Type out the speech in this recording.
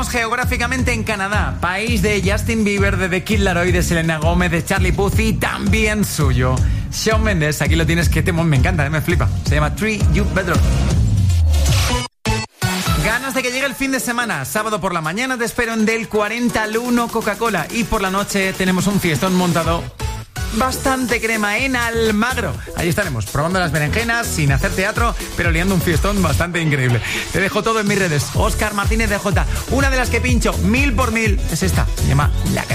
Geográficamente en Canadá, país de Justin Bieber, de The Kid Laroi, de Selena Gomez, de Charlie Puth y también suyo, Shawn Mendes. Aquí lo tienes, que temón, me encanta, me flipa. Se llama Treat You Better. Ganas de que llegue el fin de semana. Sábado por la mañana te espero en Del 40 al 1 Coca-Cola y por la noche tenemos un fiestón montado bastante crema en Almagro. Allí estaremos probando las berenjenas sin hacer teatro, pero liando un fiestón bastante increíble. Te dejo todo en mis redes. Óscar Martínez DJ. Una de las que pincho 1000 por 1000 es esta. Se llama La